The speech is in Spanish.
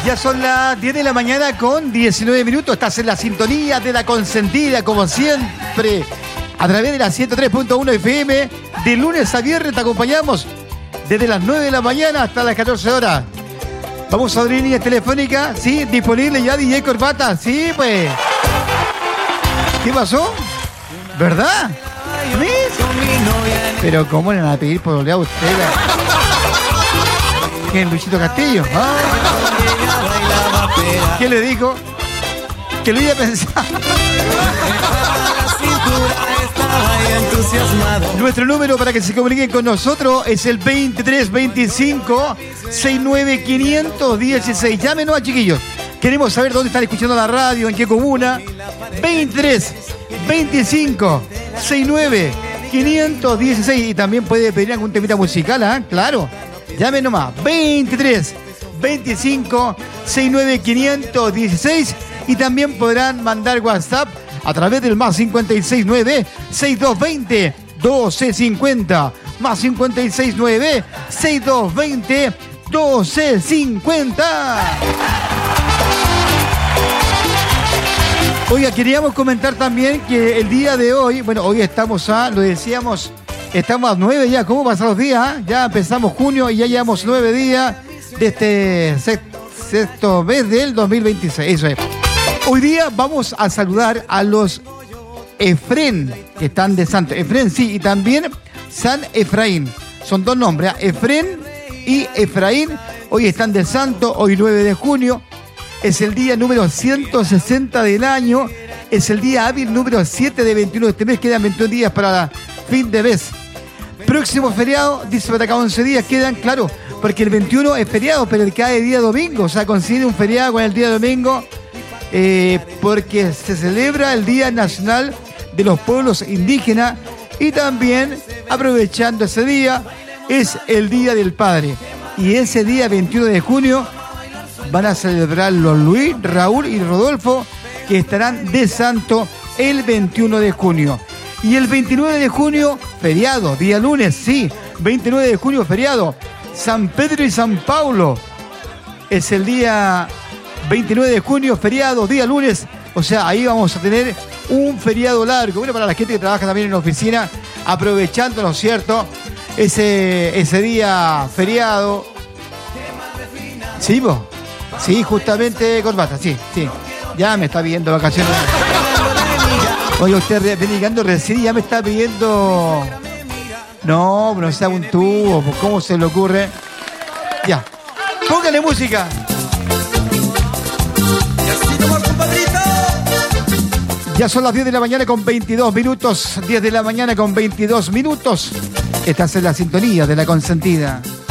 Ya son las 10 de la mañana con 19 minutos. Estás en la sintonía de La Consentida, como siempre, a través de la 103.1 FM. De lunes a viernes te acompañamos desde las 9 de la mañana hasta las 14 horas. Vamos a abrir líneas telefónicas, ¿sí? Disponible ya DJ Corbata, ¿sí? Pues. ¿Qué pasó? ¿Verdad? ¿Sí? Pero ¿cómo le van a pedir por olear a usted? ¿Quién? Luisito Castillo. ¿Ah? ¿Qué le dijo? Que lo iba a pensar. Nuestro número para que se comuniquen con nosotros es el 2325-69-516. Llámenos, chiquillos. Queremos saber dónde están escuchando la radio, en qué comuna. 2325-69-516. Y también puede pedir algún temita musical, ¿ah? Claro. Llame nomás. 2325-69-516. Y también podrán mandar WhatsApp a través del más 569-6220-1250. Más 569-6220-1250. Oiga, queríamos comentar también que el día de hoy, bueno, hoy estamos lo decíamos, estamos a 9 ya. ¿Cómo pasan los días? Ya empezamos junio y ya llevamos 9 días de este sexto mes del 2026. Eso es. Hoy día vamos a saludar a los Efrén, que están de santo. Efrén, sí, y también San Efraín. Son dos nombres, Efrén y Efraín. Hoy están de santo, hoy 9 de junio. Es el día número 160 del año. Es el día hábil número 7 de 21 de este mes. Quedan 21 días para fin de mes. Próximo feriado, dice para acá 11 días. Quedan, claro, porque el 21 es feriado, pero el cae día domingo. O sea, coincide un feriado con el día domingo. Porque se celebra el Día Nacional de los Pueblos Indígenas. Y también, aprovechando ese día, es el Día del Padre. Y ese día 21 de junio van a celebrar los Luis, Raúl y Rodolfo, que estarán de santo el 21 de junio. Y el 29 de junio, feriado, día lunes, sí, 29 de junio, feriado. San Pedro y San Pablo. Es el día 29 de junio, feriado, día lunes. O sea, ahí vamos a tener un feriado largo. Bueno, para la gente que trabaja también en la oficina, aprovechando, ¿no es cierto?, ese día feriado. ¿Sí, vos? Sí, justamente, Corbata, sí. Ya me está pidiendo vacaciones. Oye, usted viene llegando recién y ya me está pidiendo... No sea un tubo, ¿cómo se le ocurre? Ya, póngale música. Ya son las 10 de la mañana con 22 minutos. 10 de la mañana con 22 minutos. Estás en la sintonía de La Consentida.